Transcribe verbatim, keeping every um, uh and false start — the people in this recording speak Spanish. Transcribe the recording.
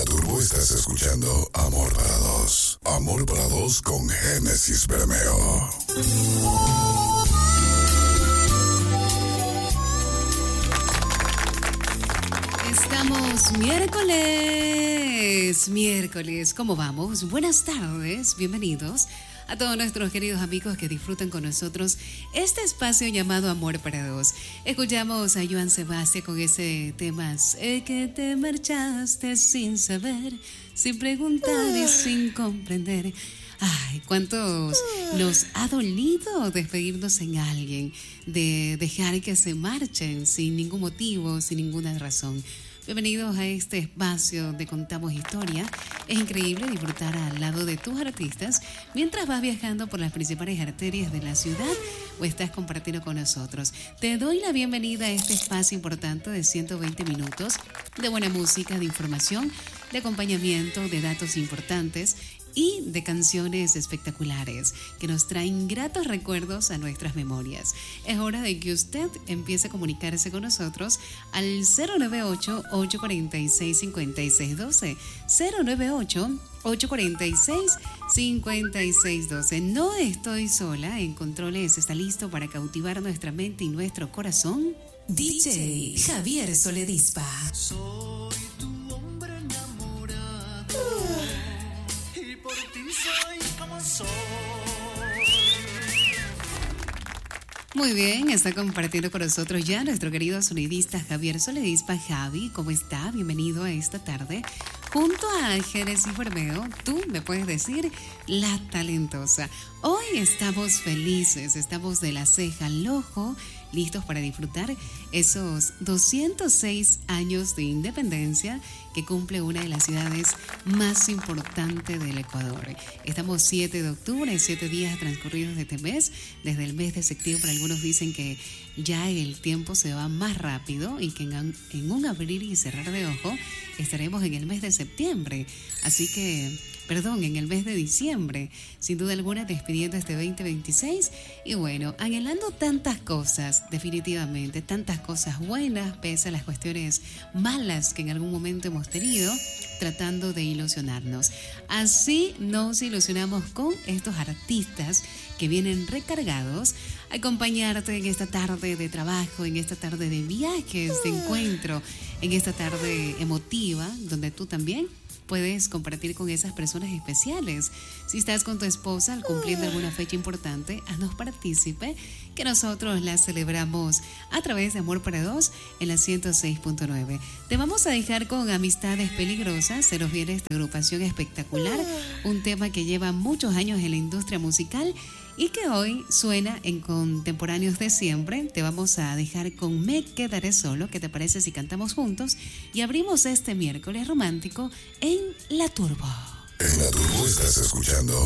la Turbo estás escuchando Amor para Dos. Amor para Dos con Génesis Bermeo. Estamos miércoles, miércoles, ¿cómo vamos? Buenas tardes, bienvenidos a todos nuestros queridos amigos que disfrutan con nosotros este espacio llamado Amor para Dos. Escuchamos a Joan Sebastián con ese tema, sé que te marchaste sin saber, sin preguntar y sin comprender. Ay, cuántos nos ha dolido despedirnos en alguien, de dejar que se marchen sin ningún motivo, sin ninguna razón. Bienvenidos a este espacio de Contamos Historia. Es increíble disfrutar al lado de tus artistas mientras vas viajando por las principales arterias de la ciudad o estás compartiendo con nosotros. Te doy la bienvenida a este espacio importante de ciento veinte minutos de buena música, de información, de acompañamiento, de datos importantes y de canciones espectaculares que nos traen gratos recuerdos a nuestras memorias. Es hora de que usted empiece a comunicarse con nosotros al cero nueve ocho, ocho cuatro seis, cinco seis uno dos, cero nueve ocho, ocho cuatro seis, cinco seis uno dos. No estoy sola, en controles está listo para cautivar nuestra mente y nuestro corazón D J Javier Soledispa. Soy tu hombre enamorado y por ti soy como soy. Muy bien, está compartiendo con nosotros ya nuestro querido sonidista Javier Soledispa. Javi, ¿cómo está? Bienvenido a esta tarde. Junto a Génesis Bermeo, tú me puedes decir la talentosa. Hoy estamos felices, estamos de la ceja al ojo, listos para disfrutar esos doscientos seis años de independencia que cumple una de las ciudades más importantes del Ecuador. Estamos siete de octubre, siete días transcurridos de este mes, desde el mes de septiembre. Algunos dicen que ya el tiempo se va más rápido y que en, en un abrir y cerrar de ojo estaremos en el mes de septiembre. Así que, perdón, en el mes de diciembre, sin duda alguna despidiendo este veinte veintiséis y bueno, anhelando tantas cosas, definitivamente, tantas cosas buenas, pese a las cuestiones malas que en algún momento hemos tenido, tratando de ilusionarnos. Así nos ilusionamos con estos artistas que vienen recargados a acompañarte en esta tarde de trabajo, en esta tarde de viajes, de encuentro, en esta tarde emotiva, donde tú también puedes compartir con esas personas especiales. Si estás con tu esposa cumpliendo alguna fecha importante, haznos partícipe, que nosotros la celebramos a través de Amor para Dos en la ciento seis punto nueve. Te vamos a dejar con Amistades Peligrosas. Se nos viene esta agrupación espectacular, un tema que lleva muchos años en la industria musical y que hoy suena en contemporáneos de siempre. Te vamos a dejar con Me Quedaré Solo. ¿Qué te parece si cantamos juntos? Y abrimos este miércoles romántico en La Turbo. En la Turbo estás escuchando